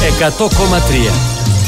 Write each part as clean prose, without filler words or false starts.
100,3.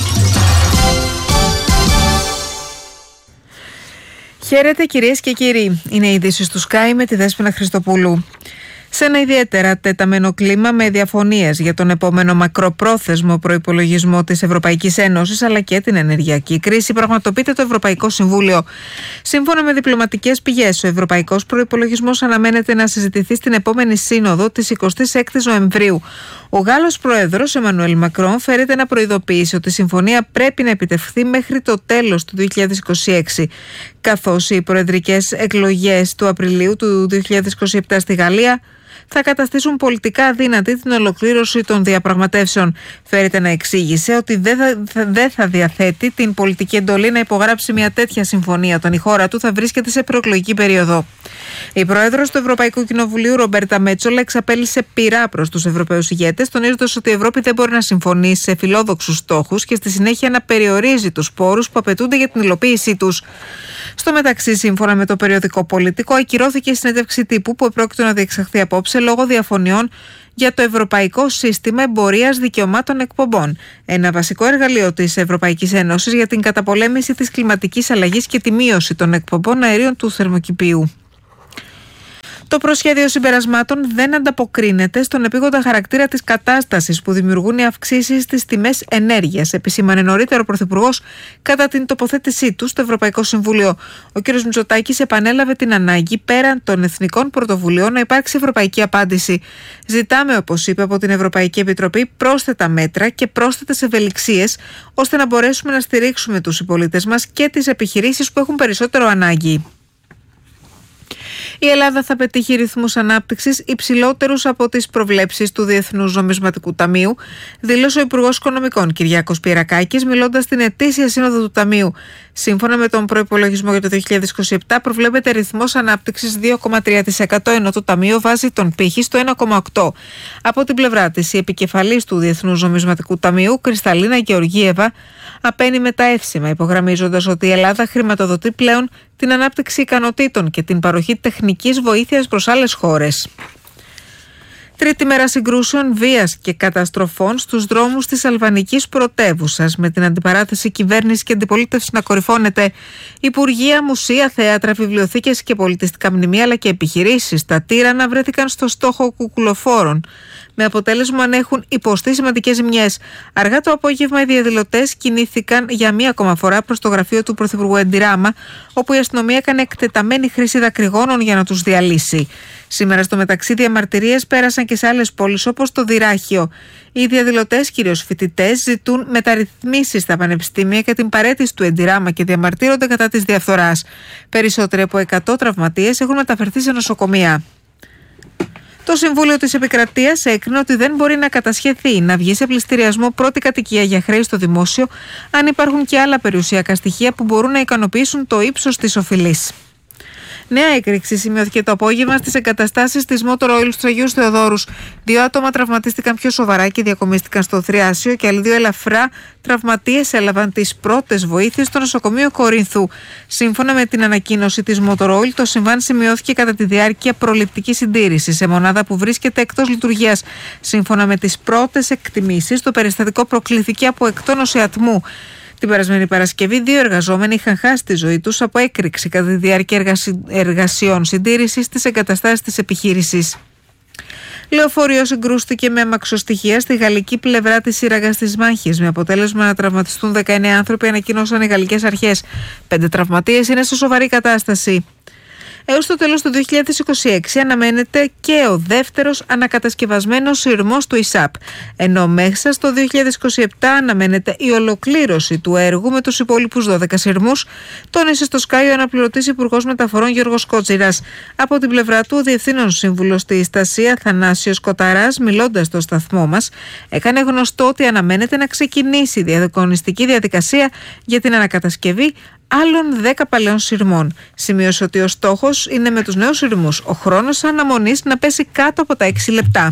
Χαίρετε κυρίες και κύριοι. Είναι οι ειδήσεις του Sky με τη Δέσποινα Χριστοπούλου. Σε ένα ιδιαίτερα τεταμένο κλίμα με διαφωνίες για τον επόμενο μακροπρόθεσμο προϋπολογισμό της Ευρωπαϊκής Ένωσης αλλά και την ενεργειακή κρίση, πραγματοποιείται το Ευρωπαϊκό Συμβούλιο. Σύμφωνα με διπλωματικές πηγές, ο Ευρωπαϊκός Προϋπολογισμός αναμένεται να συζητηθεί στην επόμενη σύνοδο της 26ης Νοεμβρίου. Ο Γάλλος Πρόεδρος Εμμανουέλ Μακρόν φέρεται να προειδοποιήσει ότι η συμφωνία πρέπει να επιτευχθεί μέχρι το τέλος του 2026, καθώς οι προεδρικές εκλογές του Απριλίου του 2027 στη Γαλλία θα καταστήσουν πολιτικά αδύνατη την ολοκλήρωση των διαπραγματεύσεων. Φέρεται να εξήγησε ότι δεν θα διαθέτει την πολιτική εντολή να υπογράψει μια τέτοια συμφωνία όταν η χώρα του θα βρίσκεται σε προεκλογική περίοδο. Η πρόεδρος του Ευρωπαϊκού Κοινοβουλίου, Ρομπέρτα Μέτσολα, εξαπέλυσε πειρά προς τους Ευρωπαίους ηγέτες, τονίζοντας ότι η Ευρώπη δεν μπορεί να συμφωνήσει σε φιλόδοξους στόχους και στη συνέχεια να περιορίζει τους πόρους που απαιτούνται για την υλοποίησή τους. Στο μεταξύ, σύμφωνα με το περιοδικό Πολιτικό, ακυρώθηκε η συνέντευξη τύπου που επρόκειτο να διεξαχθεί απόψε λόγω διαφωνιών για το Ευρωπαϊκό Σύστημα Εμπορίας Δικαιωμάτων Εκπομπών, ένα βασικό εργαλείο της Ευρωπαϊκής Ένωσης για την καταπολέμηση της κλιματικής αλλαγής και τη μείωση των εκπομπών αερίων του θερμοκηπίου. Το προσχέδιο συμπερασμάτων δεν ανταποκρίνεται στον επίγοντα χαρακτήρα της κατάστασης που δημιουργούν οι αυξήσεις στις τιμές ενέργειας, επισήμανε νωρίτερα ο Πρωθυπουργός κατά την τοποθέτησή του στο Ευρωπαϊκό Συμβούλιο. Ο κ. Μητσοτάκης επανέλαβε την ανάγκη πέραν των εθνικών πρωτοβουλειών να υπάρξει ευρωπαϊκή απάντηση. Ζητάμε, όπως είπε, από την Ευρωπαϊκή Επιτροπή πρόσθετα μέτρα και πρόσθετες ευελιξίες, ώστε να μπορέσουμε να στηρίξουμε τους συμπολίτες μας και τις επιχειρήσεις που έχουν περισσότερο ανάγκη. Η Ελλάδα θα πετύχει ρυθμούς ανάπτυξης υψηλότερους από τις προβλέψεις του Διεθνούς Νομισματικού Ταμείου, δήλωσε ο Υπουργός Οικονομικών Κυριάκος Πυρακάκης, μιλώντας στην ετήσια σύνοδο του Ταμείου. Σύμφωνα με τον προϋπολογισμό για το 2027, προβλέπεται ρυθμός ανάπτυξης 2,3%, ενώ το Ταμείο βάζει τον πύχη στο 1,8%. Από την πλευρά της, η επικεφαλής του Διεθνούς Νομισματικού Ταμείου, Κρυσταλίνα Γεωργίεβα, απαίνει με τα εύσημα, υπογραμμίζοντας ότι η Ελλάδα χρηματοδοτεί πλέον την ανάπτυξη ικανοτήτων και την παροχή τεχνικής βοήθειας προς άλλες χώρες. Τρίτη μέρα συγκρούσεων, βίας και καταστροφών στους δρόμους της αλβανικής πρωτεύουσας, με την αντιπαράθεση κυβέρνηση και αντιπολίτευση να κορυφώνεται. Υπουργεία, μουσεία, θέατρα, βιβλιοθήκες και πολιτιστικά μνημεία αλλά και επιχειρήσεις στα Τύρανα βρέθηκαν στο στόχο κουκουλοφόρων, με αποτέλεσμα να έχουν υποστεί σημαντικές ζημιές. Αργά το απόγευμα οι διαδηλωτές κινήθηκαν για μία ακόμα φορά προς το γραφείο του Πρωθυπουργού Εντιράμα, όπου η αστυνομία έκανε εκτεταμένη χρήση δακρυγόνων για να τους διαλύσει. Σήμερα στο μεταξύ διαμαρτυρίες πέρασαν και σε άλλες πόλεις όπως το Δυράχιο. Οι διαδηλωτές, κυρίως φοιτητές, ζητούν μεταρρυθμίσεις στα πανεπιστήμια και την παραίτηση του Εντιράμα και διαμαρτύρονται κατά της διαφθοράς. Περισσότεροι από 100 τραυματίες έχουν μεταφερθεί σε νοσοκομεία. Το Συμβούλιο της Επικρατείας έκρινε ότι δεν μπορεί να κατασχεθεί, να βγει σε πληστηριασμό πρώτη κατοικία για χρέη στο δημόσιο, αν υπάρχουν και άλλα περιουσιακά στοιχεία που μπορούν να ικανοποιήσουν το ύψος της οφειλής. Νέα έκρηξη σημειώθηκε το απόγευμα στις εγκαταστάσεις της Motor Oil του Αγίου Θεοδόρους. 2 άτομα τραυματίστηκαν πιο σοβαρά και διακομίστηκαν στο Θριάσιο και άλλοι 2 ελαφρά τραυματίες έλαβαν τις πρώτες βοήθειες στο νοσοκομείο Κορίνθου. Σύμφωνα με την ανακοίνωση της Motor Oil, το συμβάν σημειώθηκε κατά τη διάρκεια προληπτικής συντήρησης σε μονάδα που βρίσκεται εκτός λειτουργίας. Σύμφωνα με τις πρώτες εκτιμήσεις, το περιστατικό προκλήθηκε από εκτόνωση ατμού. Την περασμένη Παρασκευή, 2 εργαζόμενοι είχαν χάσει τη ζωή τους από έκρηξη κατά τη διάρκεια εργασιών συντήρησης στις εγκαταστάσεις της επιχείρησης. Λεωφορείο συγκρούστηκε με αμαξοστοιχεία στη γαλλική πλευρά της σύραγγας της μάχης, με αποτέλεσμα να τραυματιστούν 19 άνθρωποι, ανακοίνωσαν οι γαλλικές αρχές. 5 τραυματίες είναι σε σοβαρή κατάσταση. Έως το τέλος του 2026 αναμένεται και ο δεύτερος ανακατασκευασμένος σειρμός του ΙΣΑΠ, ενώ μέσα στο 2027 αναμένεται η ολοκλήρωση του έργου με τους υπόλοιπους 12 σειρμούς, τόνισε στο Sky ο αναπληρωτής Υπουργός Μεταφορών Γιώργος Κότσιρας. Από την πλευρά του, ο Διευθύνων Σύμβουλος στη Στασία Θανάσιος Κοταράς, μιλώντας στο σταθμό μας, έκανε γνωστό ότι αναμένεται να ξεκινήσει η διαγωνιστική διαδικασία για την ανακατασκευή άλλων 10 παλαιών σειρμών. Σημείωσε ότι ο στόχος είναι με τους νέους σειρμούς ο χρόνος αναμονής να πέσει κάτω από τα 6 λεπτά.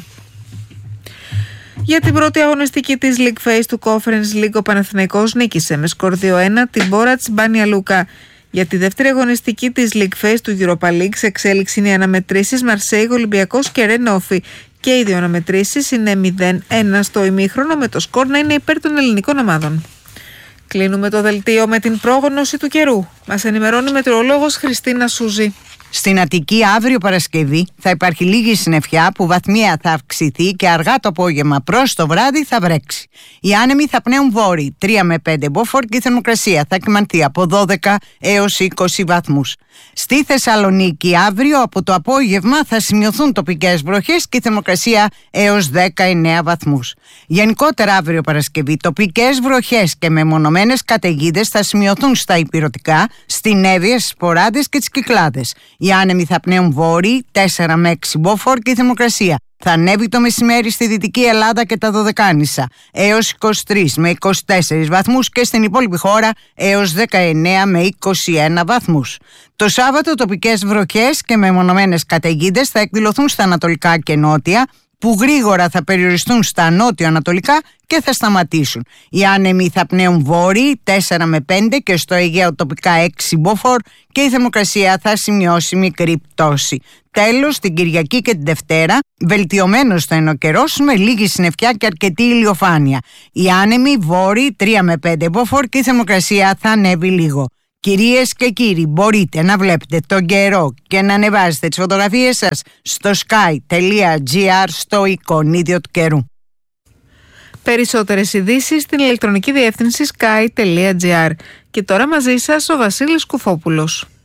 Για την πρώτη αγωνιστική της League Phase του Conference League, ο Παναθηναϊκός νίκησε με σκορ 2-1 την Μπόρατς Μπάνια Λούκα. Για τη δεύτερη αγωνιστική της League Phase του Europa League, σε εξέλιξη είναι οι αναμετρήσεις Μαρσέιγ, Ολυμπιακός και Ρεν Όφι. Και οι δύο αναμετρήσεις είναι 0-1 στο ημίχρονο, με το σκορ να είναι υπέρ των ελληνικών ομάδων. Κλείνουμε το δελτίο με την πρόγνωση του καιρού. Μας ενημερώνει η μετεωρολόγος Χριστίνα Σούζη. Στην Αττική αύριο Παρασκευή θα υπάρχει λίγη συννεφιά που βαθμία θα αυξηθεί και αργά το απόγευμα προς το βράδυ θα βρέξει. Οι άνεμοι θα πνέουν βόρειοι 3 με 5 μποφόρ και η θερμοκρασία θα κυμανθεί από 12 έως 20 βαθμούς. Στη Θεσσαλονίκη αύριο από το απόγευμα θα σημειωθούν τοπικές βροχές και η θερμοκρασία έως 19 βαθμούς. Γενικότερα αύριο Παρασκευή τοπικές βροχές και μεμονωμένες καταιγίδες θα σημειωθούν στα ηπειρωτικά, στην Εύβοια, στις Ποράδες και τις Κυκλάδες. Οι άνεμοι θα πνέουν βόρειοι 4 με 6 μποφόρ και η θερμοκρασία θα ανέβει το μεσημέρι στη Δυτική Ελλάδα και τα Δωδεκάνησα έως 23 με 24 βαθμούς και στην υπόλοιπη χώρα έως 19 με 21 βαθμούς. Το Σάββατο τοπικές βροχές και μεμονωμένες καταιγίδες θα εκδηλωθούν στα ανατολικά και νότια, που γρήγορα θα περιοριστούν στα νότιο-ανατολικά και θα σταματήσουν. Οι άνεμοι θα πνέουν βόρειοι 4 με 5 και στο Αιγαίο τοπικά 6 μποφόρ και η θερμοκρασία θα σημειώσει μικρή πτώση. Τέλος, την Κυριακή και την Δευτέρα, βελτιωμένος θα είναι ο καιρός με λίγη συννεφιά και αρκετή ηλιοφάνεια. Οι άνεμοι βόρειοι 3 με 5 μποφόρ και η θερμοκρασία θα ανέβει λίγο. Κυρίες και κύριοι, μπορείτε να βλέπετε τον καιρό και να ανεβάζετε τις φωτογραφίες σας στο sky.gr στο εικονίδιο του καιρού. Περισσότερες ειδήσεις στην ηλεκτρονική διεύθυνση sky.gr. Και τώρα μαζί σας ο Βασίλης Κουφόπουλος.